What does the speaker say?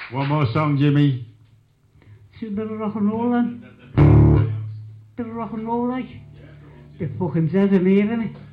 One more song, Jimmy. Do a bit of rock and roll then. Bit of rock and roll, like. Bit fucking dead in here, innit?